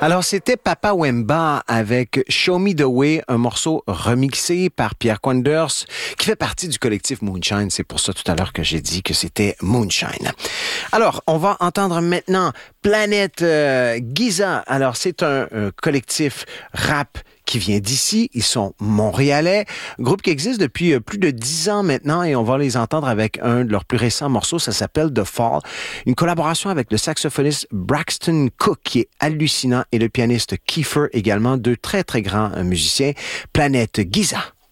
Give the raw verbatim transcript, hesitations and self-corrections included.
Alors, c'était Papa Wemba avec Show Me the Way, un morceau remixé par Pierre Quanders, qui fait partie du collectif Moonshine. C'est pour ça tout à l'heure que j'ai dit que c'était Moonshine. Alors, on va entendre maintenant Planète euh, Giza. Alors, c'est un, un collectif rap qui vient d'ici. Ils sont montréalais. Groupe qui existe depuis plus de dix ans maintenant et on va les entendre avec un de leurs plus récents morceaux. Ça s'appelle The Fall. Une collaboration avec le saxophoniste Braxton Cook qui est hallucinant et le pianiste Kiefer également, deux très très grands musiciens. Planète Giza.